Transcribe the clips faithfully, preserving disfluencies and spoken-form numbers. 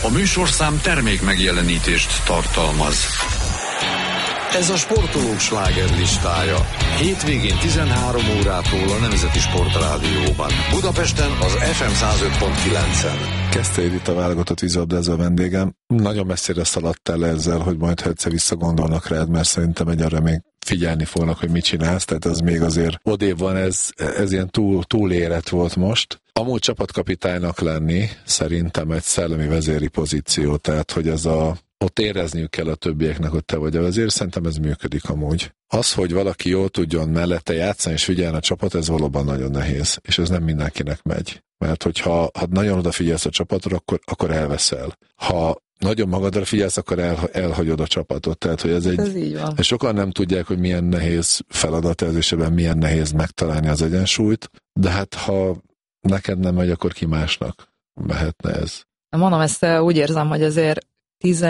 A műsorszám termék megjelenítést tartalmaz. Ez a sportolók slágerlistája. Hétvégén tizenhárom órától a Nemzeti Sportrádióban. Budapesten az ef em száz öt pont kilencen. Keszthely Rita válogatott vízilabdázó vendégem. Nagyon messzire szaladtál ezzel, hogy majd ha egyszer visszagondolnak rád, mert szerintem egy arra még figyelni fognak, hogy mit csinálsz, tehát ez még azért odébb van, ez, ez ilyen túl, túlérett volt most. Amúgy csapatkapitánynak lenni szerintem egy szellemi vezéri pozíció, tehát hogy ez a ott érezniük kell a többieknek, hogy te vagy a vezér, szerintem ez működik amúgy. Az, hogy valaki jól tudjon mellette játszani és figyelni a csapat, ez valóban nagyon nehéz, és ez nem mindenkinek megy. Mert hogyha ha nagyon odafigyelsz a csapatra, akkor, akkor elveszel. Ha nagyon magadra figyelsz, akkor el, elhagyod a csapatot. Tehát, hogy ez egy... Ez így van. És sokan nem tudják, hogy milyen nehéz feladat ez, és ebben milyen nehéz megtalálni az egyensúlyt, de hát ha neked nem megy, akkor ki másnak mehetne ez. Mondom, ezt úgy érzem, hogy azért tíz,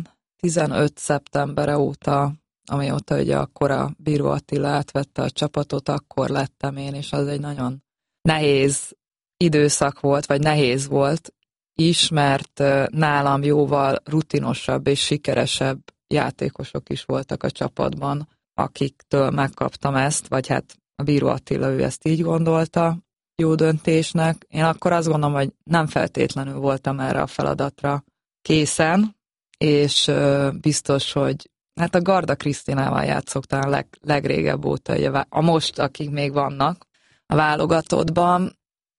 tizenöt szeptembere óta, amióta ugye akkor a Bíró Attila átvette a csapatot, akkor lettem én, és az egy nagyon nehéz időszak volt, vagy nehéz volt is, mert nálam jóval rutinosabb és sikeresebb játékosok is voltak a csapatban, akiktől megkaptam ezt, vagy hát a Bíró Attila, ő ezt így gondolta jó döntésnek. Én akkor azt gondolom, hogy nem feltétlenül voltam erre a feladatra készen, és biztos, hogy hát a Garda Krisztinával játszok talán leg, legrégebb óta, ugye, a most, akik még vannak a válogatottban,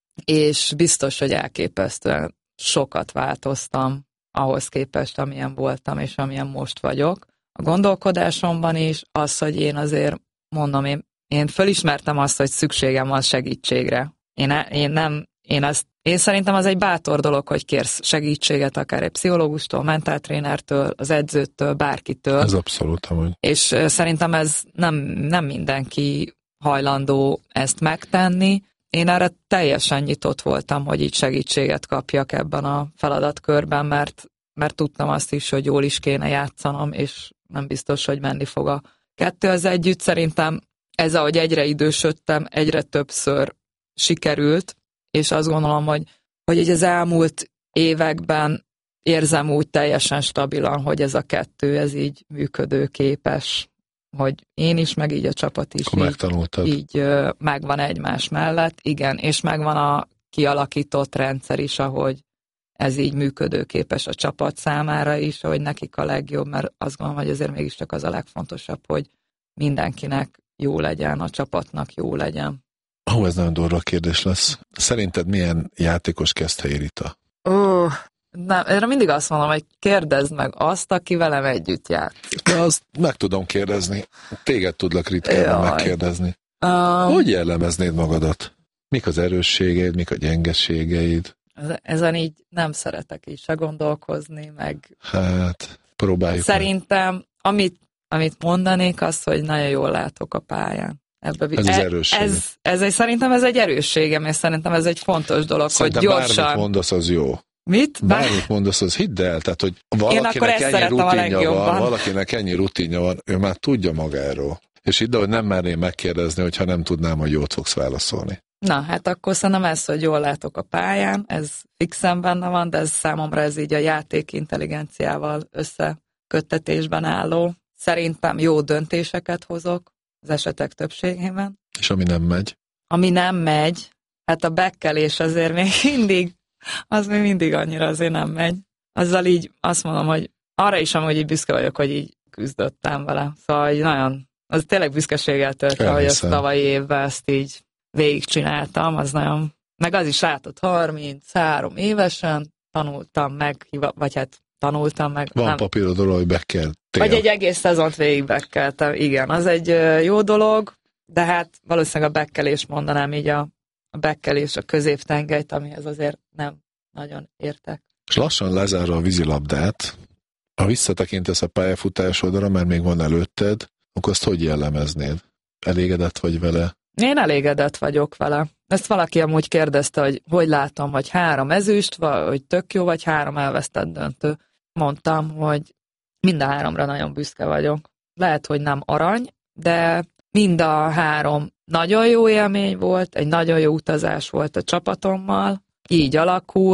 és biztos, hogy elképesztően sokat változtam ahhoz képest, amilyen voltam, és amilyen most vagyok. A gondolkodásomban is az, hogy én azért mondom, én, én fölismertem azt, hogy szükségem van segítségre. Én, én nem, én azt Én szerintem az egy bátor dolog, hogy kérsz segítséget akár egy pszichológustól, mentáltrénertől, az edzőtől, bárkitől. Ez abszolút amúgy. És szerintem ez nem, nem mindenki hajlandó ezt megtenni. Én erre teljesen nyitott voltam, hogy így segítséget kapjak ebben a feladatkörben, mert, mert tudtam azt is, hogy jól is kéne játszanom, és nem biztos, hogy menni fog a kettő az együtt. Szerintem ez, ahogy egyre idősödtem, egyre többször sikerült, és azt gondolom, hogy, hogy így az elmúlt években érzem úgy teljesen stabilan, hogy ez a kettő, ez így működőképes, hogy én is, meg így a csapat is így, így megvan egymás mellett, igen, és megvan a kialakított rendszer is, ahogy ez így működőképes a csapat számára is, hogy nekik a legjobb, mert azt gondolom, hogy azért mégiscsak az a legfontosabb, hogy mindenkinek jó legyen, a csapatnak jó legyen. Ó, ez nagyon durva kérdés lesz. Szerinted milyen játékos Keszthely Rita? Ó, nem, erre mindig azt mondom, hogy kérdezd meg azt, aki velem együtt játszik. De azt meg tudom kérdezni. Téged tudlak ritkán megkérdezni. Um, Hogy jellemeznéd magadat? Mik az erősségeid, mik a gyengeségeid? Ezen így nem szeretek így se gondolkozni, meg... Hát, próbáljuk. Szerintem, meg. amit, amit mondanék, az, hogy nagyon jól látok a pályán. Ebbe, ez az erősség. Ez, ez egy, szerintem ez egy erősségem, és szerintem ez egy fontos dolog, szerintem hogy gyorsan... bármit mondasz, az jó. Mit? Bármit mondasz, az hidd el, tehát, hogy valakinek ennyi rutinja van, valakinek ennyi rutinja van, ő már tudja magáról. És hidd el, hogy nem merném megkérdezni, hogyha nem tudnám, hogy jót fogsz válaszolni. Na, hát akkor szerintem ez, hogy jól látok a pályán, ez fixen benne van, de ez számomra ez így a játék intelligenciával összeköttetésben álló. Szerintem jó döntéseket hozok az esetek többségében. És ami nem megy? Ami nem megy, hát a bekkelés azért még mindig, az még mindig annyira azért nem megy. Azzal így azt mondom, hogy arra is amúgy így büszke vagyok, hogy így küzdöttem vele. Szóval így nagyon, az tényleg büszkeséggel töltve, hogy azt tavalyi évben ezt így végigcsináltam, az nagyon, meg az is látott harminchárom évesen, tanultam meg, vagy hát tanultam meg. Van nem, papírod róla, hogy bekkeltél. Vagy egy egész szezont végig bekkeltem, igen, az egy jó dolog, de hát valószínűleg a bekkelés mondanám így a, a bekkelés, a középtengelyt, amihez azért nem nagyon értek. És lassan lezárva a vízilabdát, ha visszatekintesz a pályafutásodra, mert még van előtted, akkor azt hogy jellemeznéd? Elégedett vagy vele? Én elégedett vagyok vele. Ezt valaki amúgy kérdezte, hogy hogy látom, hogy három ezüst, vagy tök jó, vagy három elvesztett döntő. Mondtam, hogy mind a háromra nagyon büszke vagyok. Lehet, hogy nem arany, de mind a három nagyon jó élmény volt, egy nagyon jó utazás volt a csapatommal, így alakult,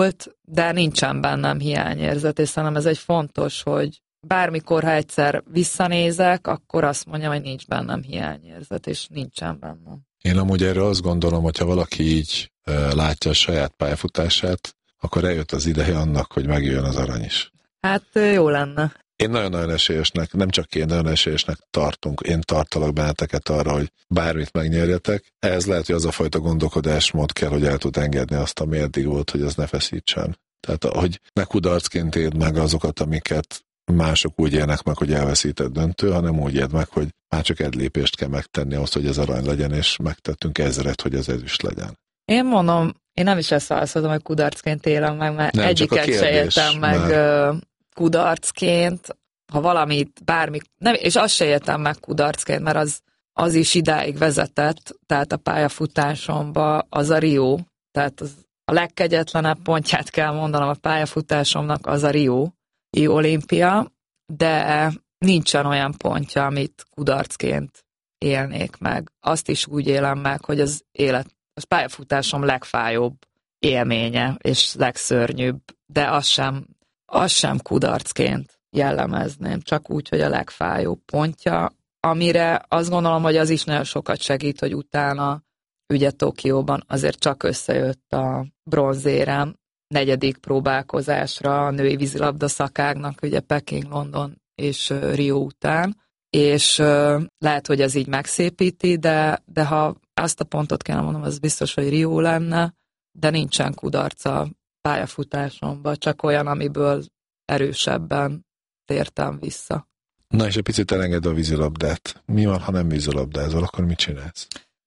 de nincsen bennem hiányérzet, és szerintem ez egy fontos, hogy bármikor, ha egyszer visszanézek, akkor azt mondjam, hogy nincs bennem hiányérzet, és nincsen bennem. Én amúgy erről azt gondolom, hogyha valaki így e, látja a saját pályafutását, akkor eljött az ideje annak, hogy megjöjjön az arany is. Hát jó lenne. Én nagyon-nagyon esélyesnek, nem csak én, nagyon esélyesnek tartunk, én tartalak benneteket arra, hogy bármit megnyerjetek. Ez lehet, hogy az a fajta gondolkodásmód kell, hogy el tud engedni azt, ami eddig volt, hogy az ne feszítsen. Tehát, hogy ne kudarcként éld meg azokat, amiket mások úgy élnek meg, hogy elveszített döntő, hanem úgy éld meg, hogy már csak egy lépést kell megtenni ahhoz, hogy ez arany legyen, és megtettünk ezret, hogy ez ezüst legyen. Én mondom, én nem is ezt válaszolom, hogy kudarcként élem meg, mert nem, egyiket kérdés, se éltem meg mert... kudarcként, ha valamit, bármi, nem, és azt se éltem meg kudarcként, mert az, az is idáig vezetett, tehát a pályafutásomba az a Rio, tehát az, a legkegyetlenebb pontját kell mondanom a pályafutásomnak, az a Rio, Rio olimpia, de nincsen olyan pontja, amit kudarcként élnék meg. Azt is úgy élem meg, hogy az élet, az pályafutásom legfájóbb élménye, és legszörnyűbb, de az sem, az sem kudarcként jellemezném, csak úgy, hogy a legfájóbb pontja, amire azt gondolom, hogy az is nagyon sokat segít, hogy utána, ugye Tokióban azért csak összejött a bronzérem negyedik próbálkozásra a női vízilabda szakágnak, ugye Peking, London és Rio után, és lehet, hogy ez így megszépíti, de, de ha azt a pontot kell mondanom, az biztos, hogy Rio lenne, de nincsen kudarc a pályafutásomban, csak olyan, amiből erősebben tértem vissza. Na és egy picit elenged a vízilabdát. Mi van, ha nem vízilabdázol, akkor mit csinálsz?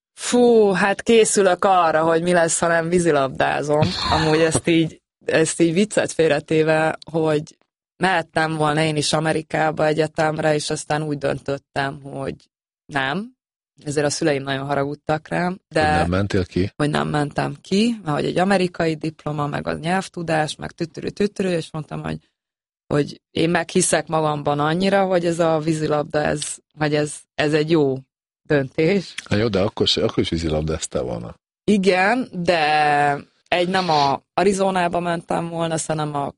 Fú, hát készülök arra, hogy mi lesz, ha nem vízilabdázom. Amúgy ezt így, ezt így viccet félretéve, hogy mehettem volna én is Amerikába egyetemre, és aztán úgy döntöttem, hogy nem. Ezért a szüleim nagyon haragudtak rám. De hogy nem mentél ki? Hogy nem mentem ki, mert hogy egy amerikai diploma, meg a nyelvtudás, meg tütörő-tütörő, és mondtam, hogy, hogy én meghiszek magamban annyira, hogy ez a vízilabda, ez, hogy ez, ez egy jó döntés. Na jó, de akkor, akkor is vízilabdáztál volna. Igen, de egy nem a Arizonába mentem volna, hanem a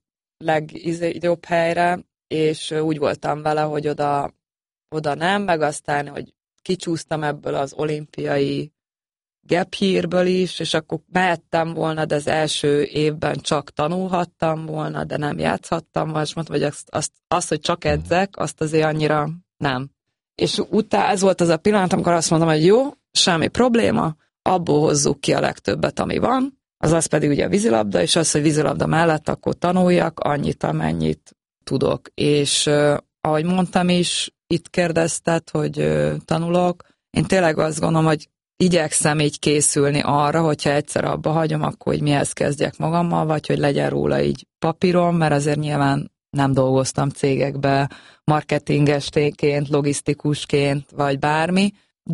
legjobb helyre, és úgy voltam vele, hogy oda, oda nem, meg aztán, hogy kicsúsztam ebből az olimpiai gap yearből is, és akkor mehettem volna, de az első évben csak tanulhattam volna, de nem játszhattam volna, és mondtam, hogy azt, azt, azt, hogy csak edzek, azt azért annyira nem. És utána ez volt az a pillanat, amikor azt mondtam, hogy jó, semmi probléma, abból hozzuk ki a legtöbbet, ami van, az az pedig ugye a vízilabda, és az, hogy vízilabda mellett akkor tanuljak annyit, amennyit tudok. És uh, ahogy mondtam is, itt kérdezted, hogy uh, tanulok, én tényleg azt gondolom, hogy igyekszem így készülni arra, hogyha egyszer abba hagyom, akkor hogy mihez kezdjek magammal, vagy hogy legyen róla így papírom, mert azért nyilván nem dolgoztam cégekbe marketingestéként, logisztikusként, vagy bármi,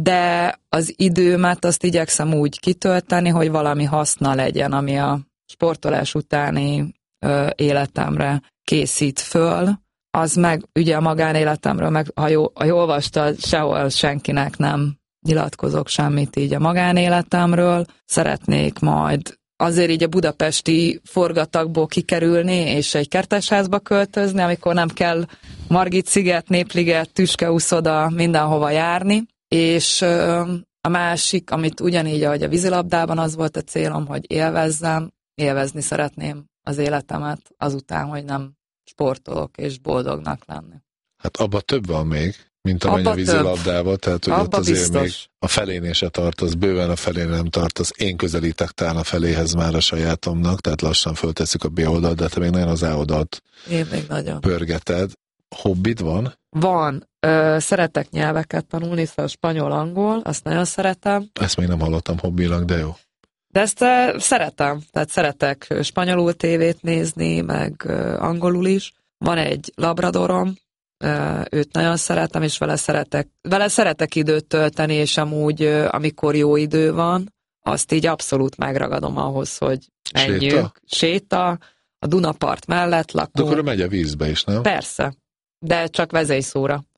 de az időmet azt igyekszem úgy kitölteni, hogy valami haszna legyen, ami a sportolás utáni ö, életemre készít föl. Az meg ugye a magánéletemről, meg ha, jó, ha jól olvastad, sehol senkinek nem nyilatkozok semmit így a magánéletemről. Szeretnék majd azért így a budapesti forgatagból kikerülni, és egy kertesházba költözni, amikor nem kell Margit-sziget, Népliget, Tüskeúszoda, mindenhova járni. És a másik, amit ugyanígy, ahogy a vízilabdában az volt a célom, hogy élvezzem, élvezni szeretném az életemet azután, hogy nem sportolok és boldognak lenni. Hát abba több van még, mint amennyi a vízilabdával, tehát hogy abba ott azért biztos. Még a felénél se tartasz, bőven a felén nem tartasz. Én közelítek talán a feléhez már a sajátomnak, tehát lassan föltesszük a B oldalt, de te még nagyon az A oldalt Én még nagyon. pörgeted. Hobbid van? Van. Ö, szeretek nyelveket tanulni, szóval spanyol, angol, azt nagyon szeretem. Ezt még nem hallottam hobbilag, de jó. De ezt uh, szeretem, tehát szeretek spanyolul tévét nézni, meg uh, angolul is. Van egy labradorom, uh, őt nagyon szeretem, és vele szeretek, vele szeretek időt tölteni, és amúgy, uh, amikor jó idő van, azt így abszolút megragadom ahhoz, hogy menjünk. Séta? Séta, a Dunapart mellett lakunk. De akkor megy a vízbe is, nem? Persze, de csak vezényszóra.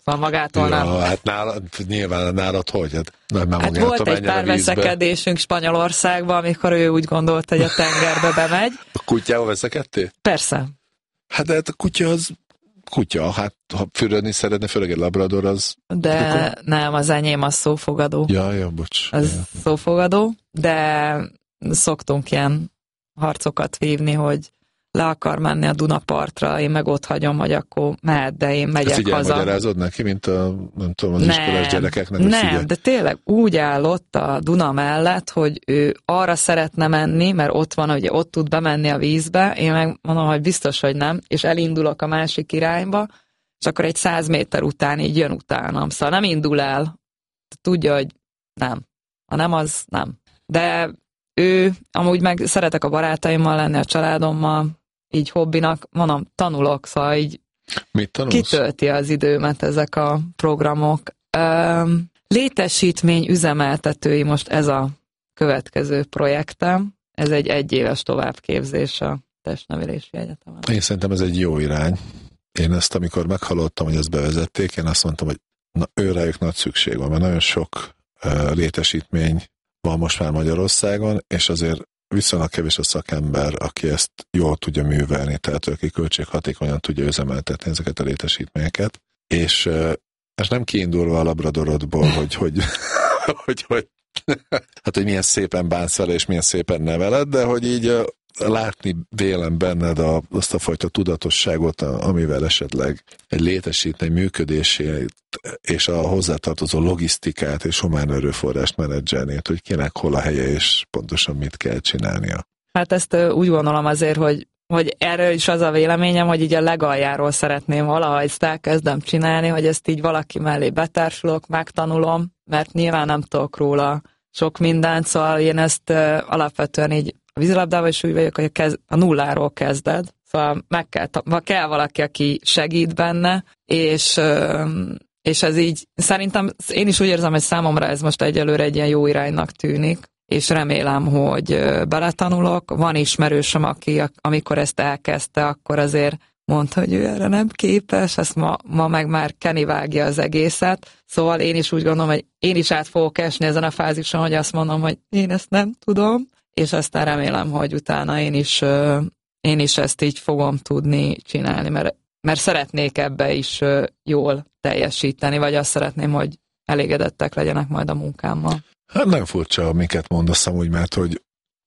Szóval magától ja, nem. Hát nálad, nyilván nálad hogy? Hát, nem, nem hát volt egy pár veszekedésünk Spanyolországban, amikor ő úgy gondolt, hogy a tengerbe bemegy. A kutyával veszekedtél? Persze. Hát de hát a kutya az kutya, hát ha fürödni szeretne, főleg egy labrador az... De akkor... nem, az enyém az szófogadó. Ja, ja, bocs. Az ja. szófogadó, de szoktunk ilyen harcokat vívni, hogy le akar menni a Dunapartra, én meg ott hagyom, hogy akkor mehet, de én megyek ezt így haza. elmagyarázod neki, mint a, nem tudom, az nem, iskolás gyerekeknek? Nem, ugye... de tényleg úgy állott a Duna mellett, hogy ő arra szeretne menni, mert ott van, hogy ott tud bemenni a vízbe, én meg mondom, hogy biztos, hogy nem, és elindulok a másik irányba, és akkor egy száz méter után így jön utánam. Szóval nem indul el, tudja, hogy nem. Ha nem, az nem. De ő, amúgy meg szeretek a barátaimmal lenni, a családommal, így hobbinak, mondom, tanulok, szóval így mit tanulsz? Kitölti az időmet ezek a programok. Üm, létesítmény üzemeltetői, most ez a következő projektem, ez egy egyéves továbbképzés a Testnevelési Egyetemen. Én szerintem ez egy jó irány. Én ezt, amikor meghallottam, hogy ezt bevezették, én azt mondtam, hogy na, őrájuk nagy szükség van, mert nagyon sok uh, létesítmény van most már Magyarországon, és azért viszonylag kevés a szakember, aki ezt jól tudja művelni, tehát aki költséghatékonyan tudja üzemeltetni ezeket a létesítményeket, és ez nem kiindulva a labradorodból, hogy, hogy, hogy, hogy, hát, hogy milyen szépen bánsz vele, és milyen szépen neveled, de hogy így látni vélem benned a, azt a fajta tudatosságot, amivel esetleg egy létesítmény működését és a hozzátartozó logisztikát és humán erőforrást menedzselni, hogy kinek hol a helye és pontosan mit kell csinálnia. Hát ezt úgy gondolom azért, hogy, hogy erről is az a véleményem, hogy így a legaljáról szeretném valaha ezt elkezdem csinálni, hogy ezt így valaki mellé betársulok, megtanulom, mert nyilván nem tudok róla sok mindent, szóval én ezt uh, alapvetően így a vízilabdával is úgy vagyok, hogy a, kez, a nulláról kezded, szóval meg kell, kell valaki, aki segít benne, és, és ez így, szerintem én is úgy érzem, hogy számomra ez most egyelőre egy ilyen jó iránynak tűnik, és remélem, hogy beletanulok. Van ismerősöm, aki amikor ezt elkezdte, akkor azért mondta, hogy ő erre nem képes, ezt ma, ma meg már Kenny vágja az egészet, szóval én is úgy gondolom, hogy én is át fogok esni ezen a fázison, hogy azt mondom, hogy én ezt nem tudom, és aztán remélem, hogy utána én is, én is ezt így fogom tudni csinálni, mert, mert szeretnék ebbe is jól teljesíteni, vagy azt szeretném, hogy elégedettek legyenek majd a munkámmal. Hát nem furcsa, amiket mondasz amúgy, mert hogy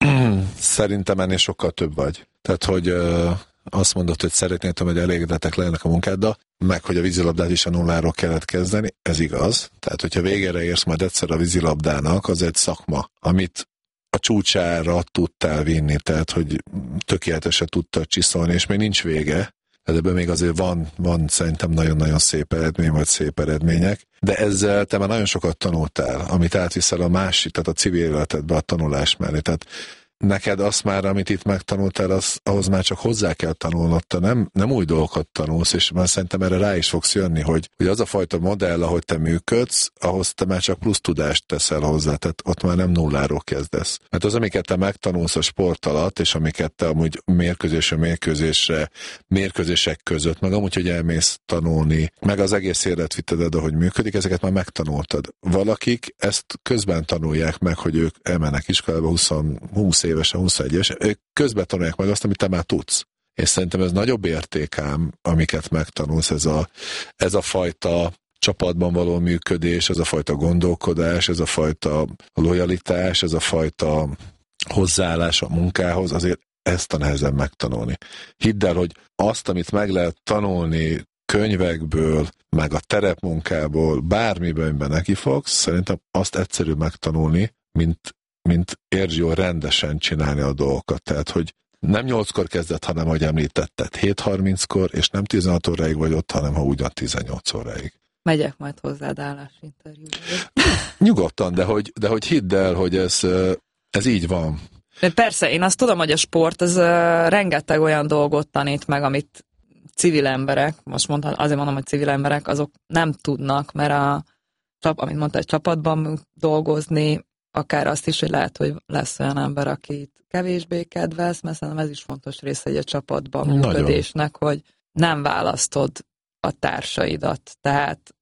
szerintem ennél sokkal több vagy. Tehát, hogy azt mondod, hogy szeretnél, hogy elégedettek legyenek a munkáddal, meg hogy a vízilabdát is a nulláról kellett kezdeni, ez igaz. Tehát, hogyha végére érsz majd egyszer a vízilabdának, az egy szakma, amit a csúcsára tudtál vinni, tehát, hogy tökéletesen tudtad csiszolni, és még nincs vége. Ebben még azért van, van szerintem nagyon-nagyon szép eredmény, vagy szép eredmények, de ezzel te már nagyon sokat tanultál, amit átviszel a másik, tehát a civil életedbe, a tanulás mellé. Tehát neked azt már, amit itt megtanultál, az, ahhoz már csak hozzá kell tanulnod, te nem, nem új dolgokat tanulsz, és már szerintem erre rá is fogsz jönni, hogy, hogy az a fajta modell, ahogy te működsz, ahhoz te már csak plusz tudást teszel hozzá, tehát ott már nem nulláról kezdesz. Mert az, amiket te megtanulsz a sport alatt, és amiket te amúgy mérkőzésre, mérkőzésre, mérkőzések között, meg amúgy, hogy elmész tanulni, meg az egész életviteted, ahogy működik, ezeket már megtanultad. Valakik ezt közben tanulják meg, hogy ők elmennek iskolába húsz, húsz évesen, huszonegy évesen, ők közben tanulják meg azt, amit te már tudsz. És szerintem ez nagyobb értékám, amiket megtanulsz, ez a, ez a fajta csapatban való működés, ez a fajta gondolkodás, ez a fajta lojalitás, ez a fajta hozzáállás a munkához, azért ezt a nehezen megtanulni. Hidd el, hogy azt, amit meg lehet tanulni könyvekből, meg a terepmunkából, bármiből, amiben neki fogsz, szerintem azt egyszerűbb megtanulni, mint mint értsd jól rendesen csinálni a dolgokat. Tehát, hogy nem nyolckor kezdett, hanem, ahogy említetted, hét harminckor, és nem tizenhat óráig vagy ott, hanem ha ugyan tizennyolc óráig. Megyek majd hozzád állásinterjúra. Nyugodtan, de hogy, de hogy hidd el, hogy ez, ez így van. Persze, én azt tudom, hogy a sport az rengeteg olyan dolgot tanít meg, amit civil emberek, most mondtam, azért mondom, hogy civil emberek, azok nem tudnak, mert a, amit mondta, egy csapatban dolgozni, akár azt is, hogy lehet, hogy lesz olyan ember, akit kevésbé kedvelsz, mert szerintem ez is fontos része egy a csapatban működésnek, hogy nem választod a társaidat. Tehát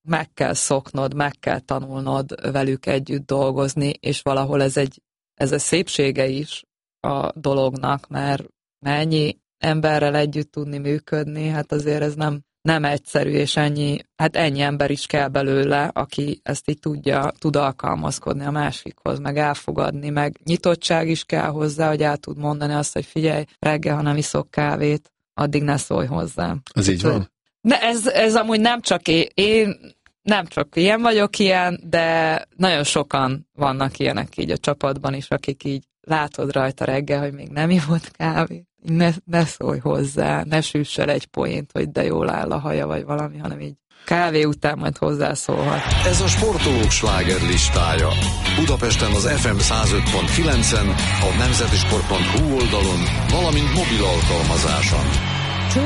meg kell szoknod, meg kell tanulnod velük együtt dolgozni, és valahol ez egy, ez a szépsége is a dolognak, mert ennyi emberrel együtt tudni működni, hát azért ez nem, nem egyszerű, és ennyi, hát ennyi ember is kell belőle, aki ezt így tudja, tud alkalmazkodni a másikhoz, meg elfogadni, meg nyitottság is kell hozzá, hogy el tud mondani azt, hogy figyelj, reggel, ha nem iszok kávét, addig ne szólj hozzám. Ez így van? De ez, ez amúgy nem csak én, én nem csak ilyen vagyok ilyen, de nagyon sokan vannak ilyenek így a csapatban is, akik így látod rajta reggel, hogy még nem ivott kávét. Ne, ne szólj hozzá, ne süss el egy poént, hogy de jól áll a haja, vagy valami, hanem így kávé után majd hozzászólhat. Ez a sportolók slágerlistája. Budapesten az ef em száz öt pont kilencen, a nemzetisport pont hu oldalon, valamint mobil alkalmazáson.